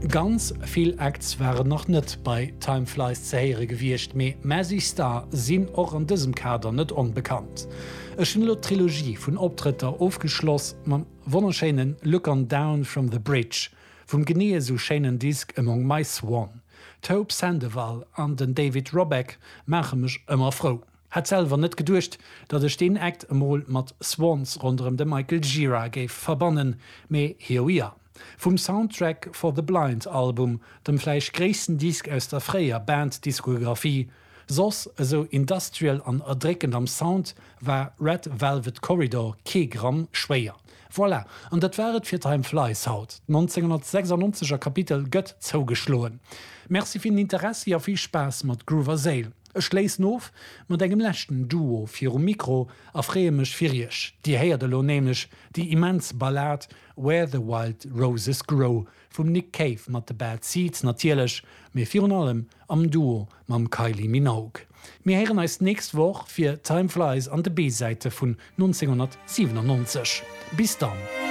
Ganz viel Acts waren noch net bei Time Flies zehere gewircht, me Mazzy Star sinn auch an diesem Kader net unbekannt. E Trilogie vun Optritter aufgeschloss man wonnerscheinen Look on Down from the Bridge, vum genee so Scheinen Disk Among My Swan. Tobe Sandoval an den David Robeck machen mech immer froh. Hat selber net gedurcht, dat den Act emol mat Swans rondem de Michael Gira geif verbannen, me here we are. Vom Soundtrack for the Blind Album, dem fleisch gräessten Disk aus der freier Banddiskografie, sos so industrial an erdreckend am Sound war Red Velvet Corridor Kegramm schwéier. Voilà, und dat wäret fir Time Flies haut. 1996er Kapitel gëtt zougeschloen. Merci für Interesse ja viel Spaß mat Groover Sale. Ech schleis nof mat engem lächten Duo fir Mikro afréemech firiesch. Die Herdelo nämlich die immens Ballad Where the Wild Roses Grow vum Nick Cave mat de Bad Seeds natierlech, mé vir allem am Duo mam Kylie Minogue. Mir heren als nächst woch fir Time Flies an de B-Seite vun 1997. Bis dann!